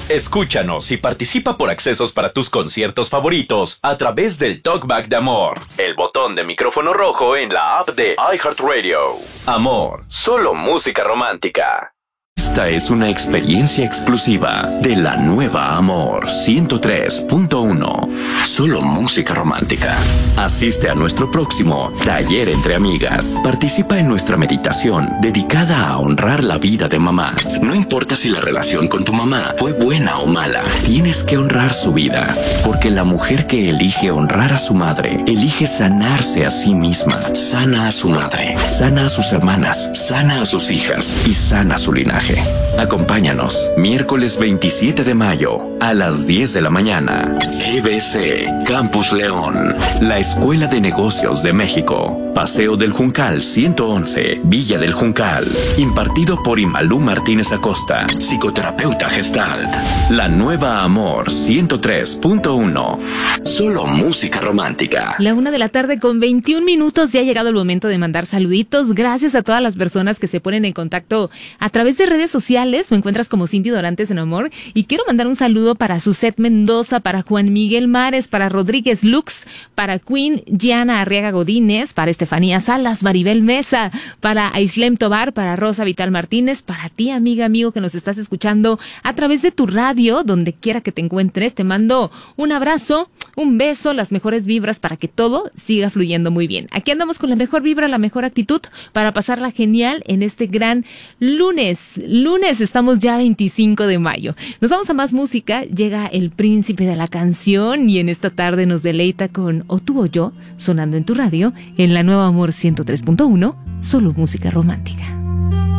Escúchanos y participa por accesos para tus conciertos favoritos a través del Talkback de Amor, el botón de micrófono rojo en la app de iHeartRadio. Amor, solo música romántica. Esta es una experiencia exclusiva de la nueva Amor 103.1. Solo música romántica. Asiste a nuestro próximo Taller entre Amigas. Participa en nuestra meditación dedicada a honrar la vida de mamá. No importa si la relación con tu mamá fue buena o mala, tienes que honrar su vida. Porque la mujer que elige honrar a su madre, elige sanarse a sí misma. Sana a su madre, sana a sus hermanas, sana a sus hijas y sana su linaje. Acompáñanos, miércoles 27 de mayo, a las 10 de la mañana. EBC, Campus León, la Escuela de Negocios de México. Paseo del Juncal 111, Villa del Juncal. Impartido por Imalú Martínez Acosta, psicoterapeuta Gestalt. La nueva Amor 103.1. Solo música romántica. La 1:00 con 21 minutos. Ya ha llegado el momento de mandar saluditos. Gracias a todas las personas que se ponen en contacto a través de redes sociales. Me encuentras como Cindy Dorantes en Amor. Y quiero mandar un saludo para Suzette Mendoza, para Juan Miguel Mares, para Rodríguez Lux, para Queen Gianna Arriaga Godínez, para Estefanía Salas, Maribel Mesa, para Aislem Tobar, para Rosa Vital Martínez, para ti, amiga, amigo, que nos estás escuchando a través de tu radio, donde quiera que te encuentres. Te mando un abrazo, un beso, las mejores vibras para que todo siga fluyendo muy bien. Aquí andamos con la mejor vibra, la mejor actitud para pasarla genial en este gran lunes. Lunes, estamos ya 25 de mayo. Nos vamos a más música. Llega el príncipe de la canción y en esta tarde nos deleita con O tú o yo, sonando en tu radio, en la nueva Amor 103.1, solo música romántica.